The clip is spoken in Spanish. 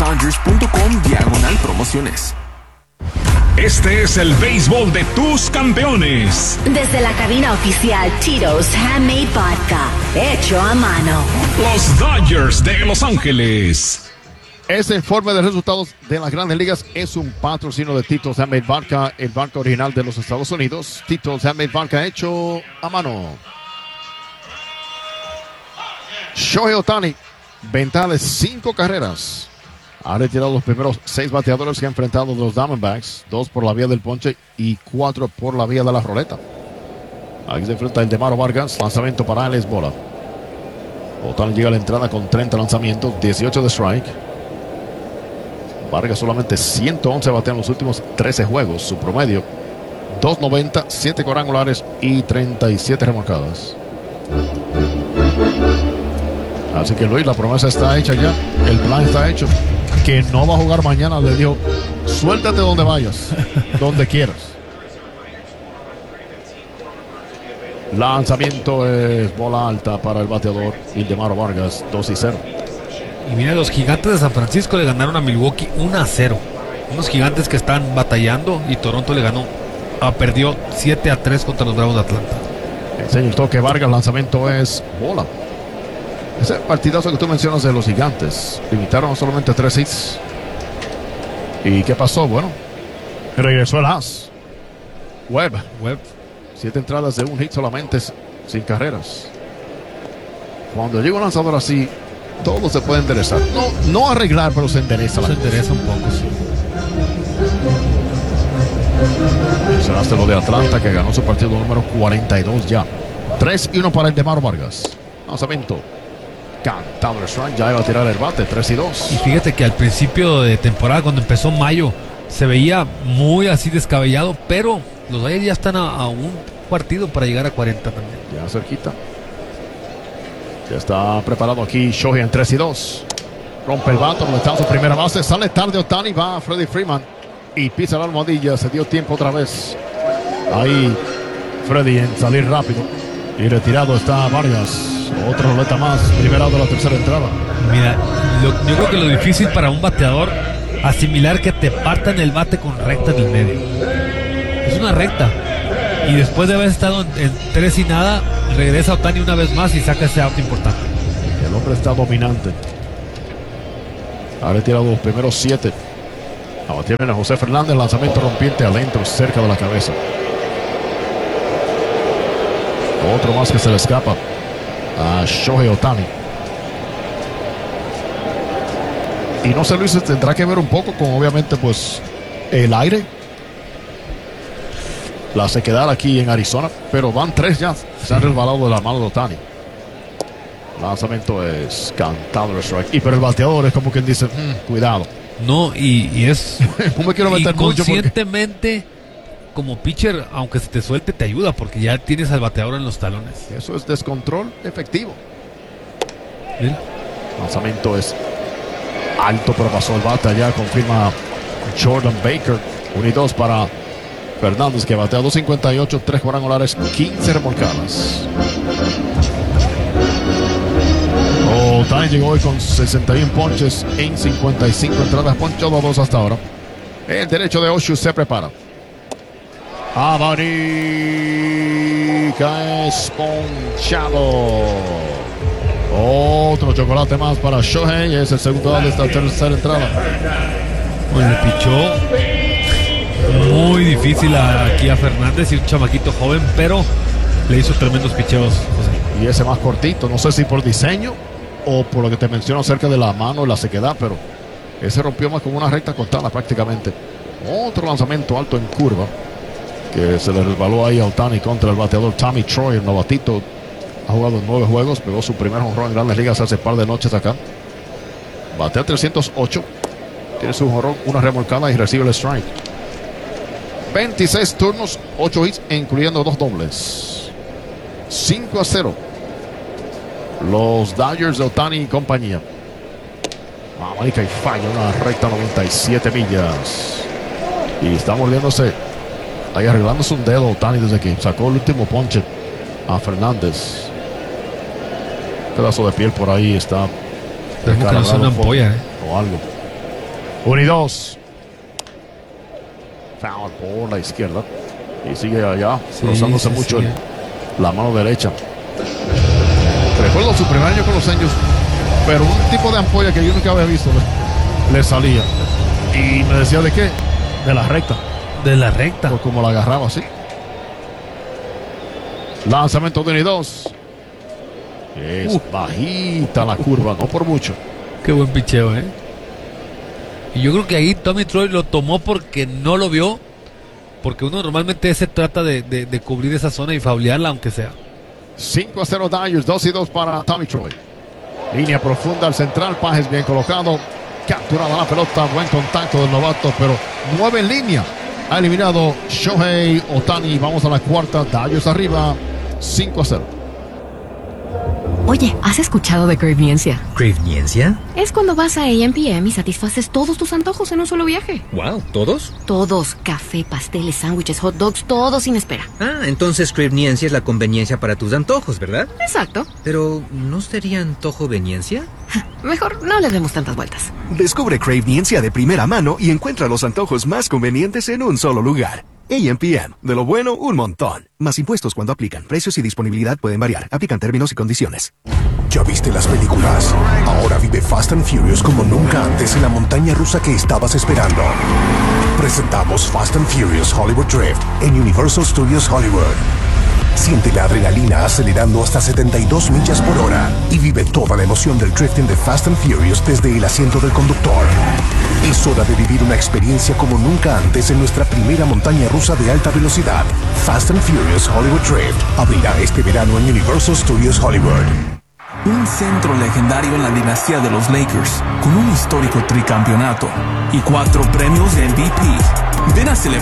www.dodgers.com/promociones. Este es el béisbol de tus campeones. Desde la cabina oficial Tito's Handmade Vodka, hecho a mano. Los Dodgers de Los Ángeles. Este informe de resultados de las Grandes Ligas es un patrocinio de Tito's Handmade Vodka, el vodka original de los Estados Unidos. Tito's Handmade Vodka hecho a mano. Shohei Ohtani, ventaja de 5 carreras. Ha retirado los primeros 6 bateadores que ha enfrentado los Diamondbacks, 2 por la vía del ponche y 4 por la vía de la roleta. Aquí se enfrenta el Demaro Vargas, lanzamiento para él es bola. Ohtani llega a la entrada con 30 lanzamientos, 18 de strike. Vargas solamente 111 batea en los últimos 13 juegos. Su promedio, 2.90, 7 cuadrangulares y 37 remolcadas. Así que Luis, la promesa está hecha ya. El plan está hecho. Que no va a jugar mañana, le dijo, suéltate donde vayas, donde quieras. Lanzamiento es bola alta para el bateador Ildemaro Vargas, 2-0. Y mira, los Gigantes de San Francisco le ganaron a Milwaukee 1-0. Unos Gigantes que están batallando y Toronto le ganó. Perdió 7-3 contra los Bravos de Atlanta. Enseña el toque Vargas, lanzamiento es bola. Ese partidazo que tú mencionas de los Gigantes, limitaron solamente 3 hits. ¿Y qué pasó? Bueno, regresó el as. Webb. 7 entradas de un hit solamente, sin carreras. Cuando llega un lanzador así, todo se puede enderezar. No arreglar, pero se endereza. Se endereza un poco, sí. Mencionaste lo de Atlanta, que ganó su partido número 42 ya. 3-1 para el Demaro Vargas. Lanzamiento. Cantado el strike, ya iba a tirar el bate, 3-2. Y fíjate que al principio de temporada, cuando empezó mayo, se veía muy así descabellado, pero los Dodgers ya están a un partido para llegar a 40 también. Ya cerquita. Ya está preparado aquí Shohei en 3-2. Rompe el bate, donde está en su primera base. Sale tarde Ohtani, va Freddie Freeman y pisa la almohadilla. Se dio tiempo otra vez. Ahí Freddie en salir rápido. Y retirado está Vargas. Otra roleta más, primera de la tercera entrada. Mira, yo creo que lo difícil para un bateador asimilar que te partan el bate con recta en el medio. Es una recta. Y después de haber estado en 3 y nada, regresa Ohtani una vez más y saca ese out importante. El hombre está dominante. Ha retirado los primeros 7. Ahora tiene a José Fernández, lanzamiento rompiente adentro, cerca de la cabeza. Otro más que se le escapa a Shohei Ohtani. Y no sé, Luis, tendrá que ver un poco con, obviamente, pues el aire, la sequedad aquí en Arizona, pero van 3 ya, se han resbalado de la mano de Ohtani. Lanzamiento es cantado el strike, y pero el bateador es como quien dice, cuidado. No, y es no me quiero meter mucho conscientemente porque... como pitcher, aunque se te suelte, te ayuda porque ya tienes al bateador en los talones. Eso es descontrol efectivo. Mira. Lanzamiento es alto, pero pasó el bate allá. Confirma Jordan Baker. 1-2 para Fernández, que batea 2.58, 3 cuadrangulares, 15 remolcadas. Ohtani llegó hoy con 61 ponches en 55 entradas, ponchado 2 hasta ahora. El derecho de Oshu se prepara. Abanica es ponchado. Otro chocolate más para Shohei. Es el segundo de esta tercera entrada. Pues le pichó muy difícil aquí a Fernández, y un chamaquito joven, pero le hizo tremendos picheos, José. Y ese más cortito, no sé si por diseño o por lo que te menciono acerca de la mano y la sequedad, pero ese rompió más como una recta cortada prácticamente. Otro lanzamiento alto en curva que se le resbaló ahí a Ohtani contra el bateador Tommy Troy, el novatito. Ha jugado en 9 juegos, pegó su primer jonrón en Grandes Ligas hace par de noches acá. Batea 308, tiene su jonrón, una remolcada y recibe el strike. 26 turnos, 8 hits, incluyendo 2 dobles. 5-0. Los Dodgers de Ohtani y compañía. Marica, y falla una recta 97 millas. Y está mordiéndose, ahí arreglándose un dedo Ohtani desde que sacó el último ponche a Fernández. Un pedazo de piel por ahí está. Es una ampolla, o algo. 1 y 2. Foul por la izquierda. Y sigue allá, rozándose mucho la mano derecha. Recuerdo su primer año con los Angels, pero un tipo de ampolla que yo nunca había visto le salía. Y me decía de qué, de la recta. De la recta. Por como la agarraba así. Lanzamiento de 1 y 2. Es bajita la curva, no por mucho. Qué buen picheo, Y yo creo que ahí Tommy Troy lo tomó porque no lo vio. Porque uno normalmente se trata de cubrir esa zona y faulearla aunque sea. 5-0 Dodgers, 2 y 2 para Tommy Troy. Línea profunda al central, Pajes bien colocado. Capturada la pelota, buen contacto del novato, pero 9 en línea. Ha eliminado Shohei Ohtani. Vamos a la cuarta, Dodgers arriba, 5-0. Oye, ¿has escuchado de Cravniencia? ¿Cravniencia? Es cuando vas a A&PM y satisfaces todos tus antojos en un solo viaje. Wow, ¿todos? Todos. Café, pasteles, sándwiches, hot dogs, todo sin espera. Ah, entonces Cravniencia es la conveniencia para tus antojos, ¿verdad? Exacto. Pero, ¿no sería antojoveniencia? Mejor no le demos tantas vueltas. Descubre Cravniencia de primera mano y encuentra los antojos más convenientes en un solo lugar. A&PM, de lo bueno, un montón. Más impuestos cuando aplican. Precios y disponibilidad pueden variar. Aplican términos y condiciones. ¿Ya viste las películas? Ahora vive Fast and Furious como nunca antes en la montaña rusa que estabas esperando. Presentamos Fast and Furious Hollywood Drift en Universal Studios Hollywood. Siente la adrenalina acelerando hasta 72 millas por hora y vive toda la emoción del drifting de Fast and Furious desde el asiento del conductor. Es hora de vivir una experiencia como nunca antes en nuestra primera montaña rusa de alta velocidad. Fast and Furious Hollywood Drift abrirá este verano en Universal Studios Hollywood. Un centro legendario en la dinastía de los Lakers, con un histórico tricampeonato y 4 premios de MVP. Ven a celebrar